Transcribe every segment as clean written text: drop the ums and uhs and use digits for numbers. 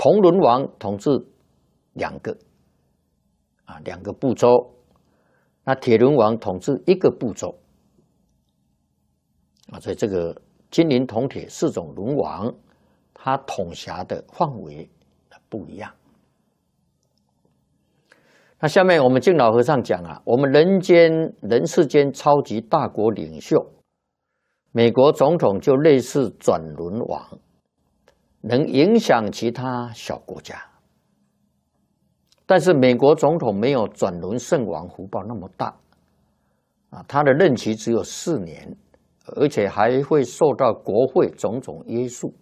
同伦王统治2个2个部洲，那铁轮王统治1个部洲所以这个金银铜铁4种轮王，它统辖的范围不一样。那下面我们敬老和尚讲我们人世间超级大国领袖，美国总统就类似转轮王，能影响其他小国家。但是美国总统没有转轮圣王福报那么大他的任期只有4年，而且还会受到国会种种约束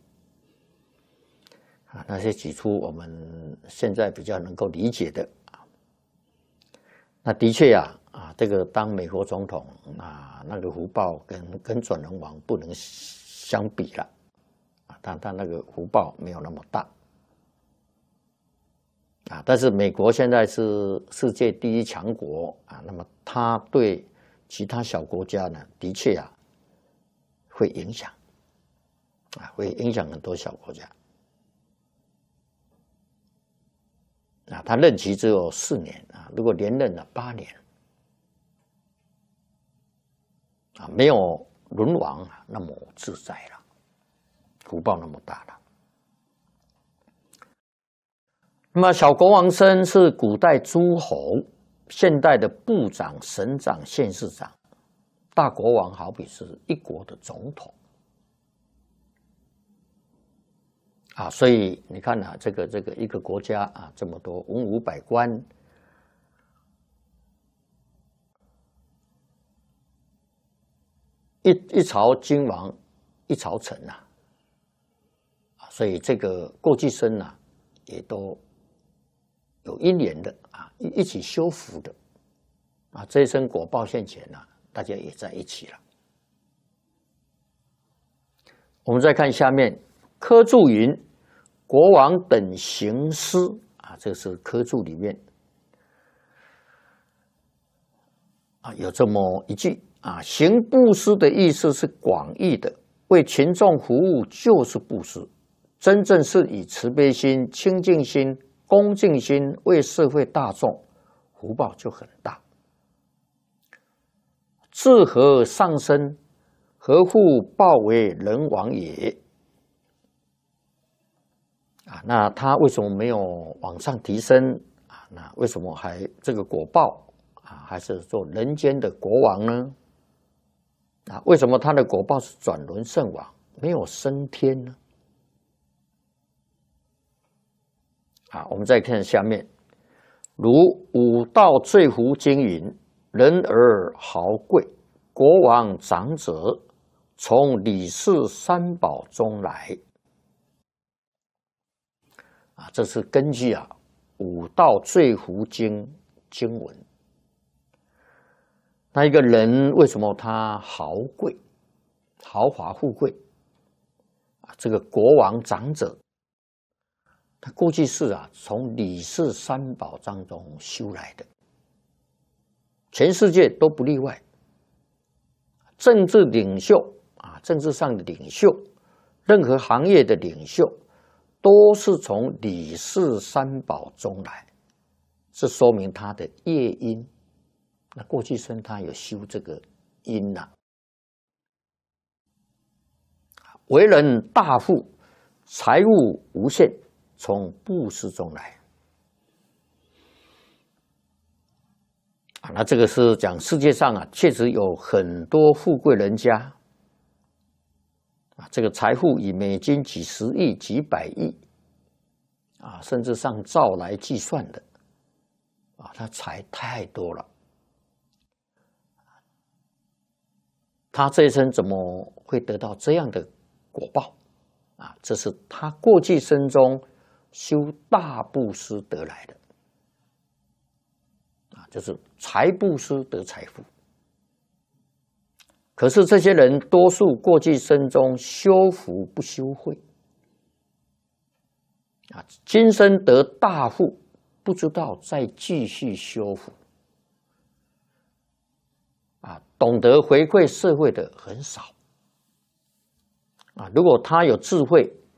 那些举出我们现在比较能够理解的那的确这个当美国总统那个福报跟转轮王不能相比了但那个福报没有那么大但是美国现在是世界第1强国那么它对其他小国家呢，的确会影响会影响很多小国家他任期只有4年如果连任了8年没有轮王那么自在了，福报那么大了。那么小国王生是古代诸侯，现代的部长、省长、县市长。大国王好比是一国的总统所以你看这个一个国家这么多文武百官，一朝君王一朝臣所以这个过去生也都有因缘的一起修福的这一生果报现前大家也在一起了。我们再看下面，科注云：国王等行施这是科注里面有这么一句行布施的意思是广义的，为群众服务就是布施，真正是以慈悲心、清净心、恭敬心为社会大众，福报就很大。自何上升，何复报为人王也？那他为什么没有往上提升那为什么还这个果报还是做人间的国王呢？为什么他的果报是转轮圣王，没有升天呢？我们再看下面，如武道最福经云：人而豪贵，国王长者，从李氏三宝中来。这是根据武道最福经文。那一个人为什么他豪贵、豪华富贵这个国王长者，他过去是从李氏三宝当中修来的，全世界都不例外。政治领袖政治上的领袖，任何行业的领袖，都是从李氏三宝中来，这说明他的业因。那过去生他有修这个因为人大富，财物无限，从布施中来那这个是讲世界上确实有很多富贵人家这个财富以美金几十亿、几百亿甚至上兆来计算的他财太多了。他这一生怎么会得到这样的果报这是他过去生中修大布施得来的就是财布施得财富。可是这些人多数过去生中修福不修慧今生得大富，不知道再继续修福懂得回馈社会的很少如果他有智慧